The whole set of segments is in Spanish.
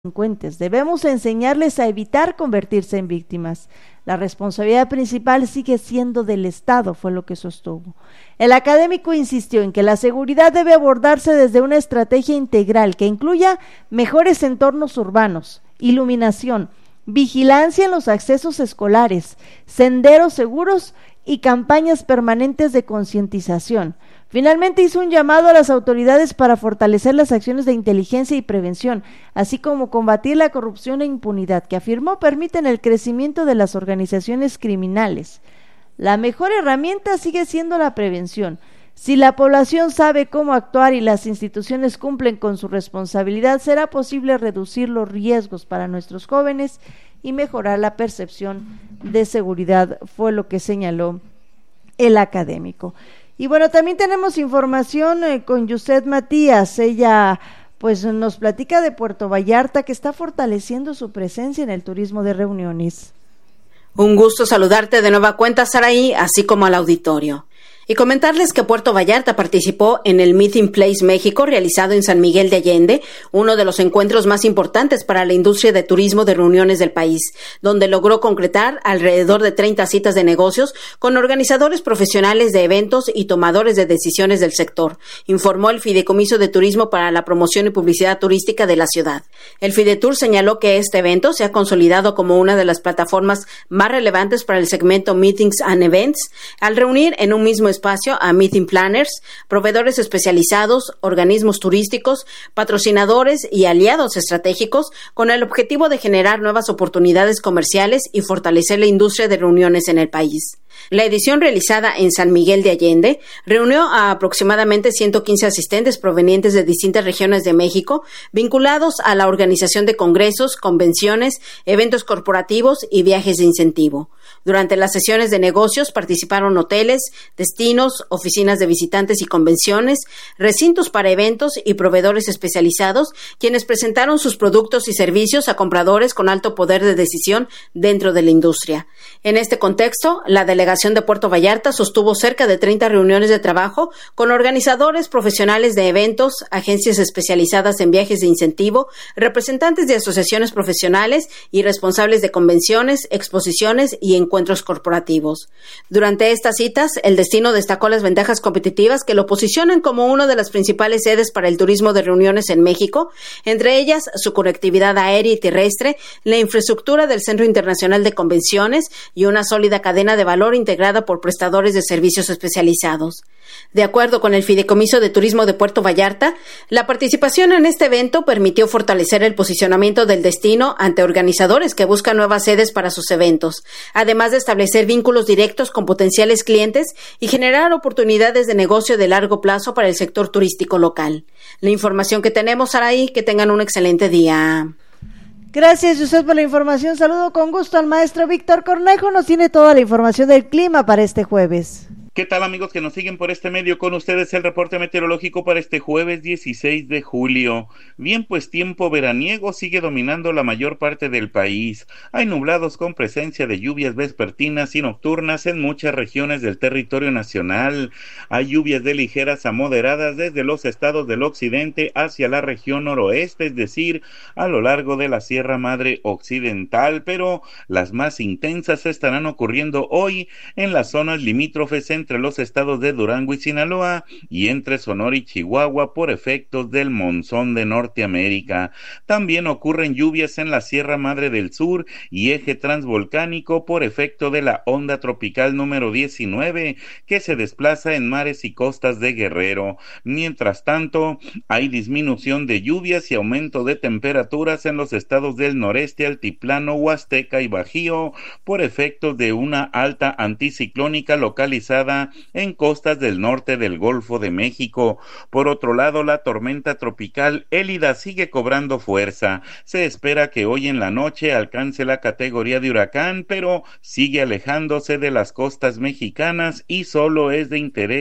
delincuentes. Debemos enseñarles a evitar convertirse en víctimas. La responsabilidad principal sigue siendo del Estado, fue lo que sostuvo. El académico insistió en que la seguridad debe abordarse desde una estrategia integral que incluya mejores entornos urbanos, iluminación, vigilancia en los accesos escolares, senderos seguros y campañas permanentes de concientización. Finalmente hizo un llamado a las autoridades para fortalecer las acciones de inteligencia y prevención, así como combatir la corrupción e impunidad, que afirmó permiten el crecimiento de las organizaciones criminales. La mejor herramienta sigue siendo la prevención. Si la población sabe cómo actuar y las instituciones cumplen con su responsabilidad, será posible reducir los riesgos para nuestros jóvenes y mejorar la percepción de seguridad, fue lo que señaló el académico. Y bueno, también tenemos información con Yuset Matías. Ella pues nos platica de Puerto Vallarta, que está fortaleciendo su presencia en el turismo de reuniones. Un gusto saludarte de nueva cuenta, Saraí, así como al auditorio. Y comentarles que Puerto Vallarta participó en el Meeting Place México realizado en San Miguel de Allende, uno de los encuentros más importantes para la industria de turismo de reuniones del país, donde logró concretar alrededor de 30 citas de negocios con organizadores profesionales de eventos y tomadores de decisiones del sector, informó el Fideicomiso de Turismo para la Promoción y Publicidad Turística de la ciudad. El Fidetur señaló que este evento se ha consolidado como una de las plataformas más relevantes para el segmento Meetings and Events, al reunir en un mismo espacio a meeting planners, proveedores especializados, organismos turísticos, patrocinadores y aliados estratégicos con el objetivo de generar nuevas oportunidades comerciales y fortalecer la industria de reuniones en el país. La edición realizada en San Miguel de Allende reunió a aproximadamente 115 asistentes provenientes de distintas regiones de México, vinculados a la organización de congresos, convenciones, eventos corporativos y viajes de incentivo. Durante las sesiones de negocios participaron hoteles, destinos, oficinas de visitantes y convenciones, recintos para eventos y proveedores especializados, quienes presentaron sus productos y servicios a compradores con alto poder de decisión dentro de la industria. En este contexto, la delegación de Puerto Vallarta sostuvo cerca de 30 reuniones de trabajo con organizadores profesionales de eventos, agencias especializadas en viajes de incentivo, representantes de asociaciones profesionales y responsables de convenciones, exposiciones y encuentros corporativos. Durante estas citas, el destino destacó las ventajas competitivas que lo posicionan como una de las principales sedes para el turismo de reuniones en México, entre ellas su conectividad aérea y terrestre, la infraestructura del Centro Internacional de Convenciones y una sólida cadena de valor integrada por prestadores de servicios especializados. De acuerdo con el Fideicomiso de Turismo de Puerto Vallarta, la participación en este evento permitió fortalecer el posicionamiento del destino ante organizadores que buscan nuevas sedes para sus eventos, además de establecer vínculos directos con potenciales clientes y generar oportunidades de negocio de largo plazo para el sector turístico local. La información que tenemos, Saraí, que tengan un excelente día. Gracias, José, por la información. Saludo con gusto al maestro Víctor Cornejo. Nos tiene toda la información del clima para este jueves. ¿Qué tal, amigos que nos siguen por este medio? Con ustedes el reporte meteorológico para este jueves 16 de julio. Bien, pues tiempo veraniego sigue dominando la mayor parte del país. Hay nublados con presencia de lluvias vespertinas y nocturnas en muchas regiones del territorio nacional. Hay lluvias de ligeras a moderadas desde los estados del occidente hacia la región noroeste, es decir, a lo largo de la Sierra Madre Occidental, pero las más intensas estarán ocurriendo hoy en las zonas limítrofes entre los estados de Durango y Sinaloa y entre Sonora y Chihuahua por efectos del monzón de Norteamérica. También ocurren lluvias en la Sierra Madre del Sur y eje transvolcánico por efecto de la onda tropical número 19 que se desplaza en mares y costas de Guerrero. Mientras tanto, hay disminución de lluvias y aumento de temperaturas en los estados del noreste, altiplano, Huasteca y Bajío por efectos de una alta anticiclónica localizada en costas del norte del Golfo de México. Por otro lado, la tormenta tropical Élida sigue cobrando fuerza. Se espera que hoy en la noche alcance la categoría de huracán, pero sigue alejándose de las costas mexicanas y solo es de interés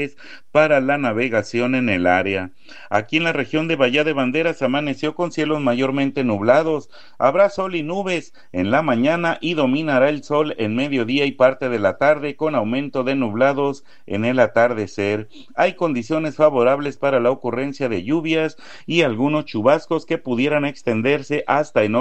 para la navegación en el área. Aquí en la región de Bahía de Banderas amaneció con cielos mayormente nublados. Habrá sol y nubes en la mañana y dominará el sol en mediodía y parte de la tarde, con aumento de nublados en el atardecer. Hay condiciones favorables para la ocurrencia de lluvias y algunos chubascos que pudieran extenderse hasta en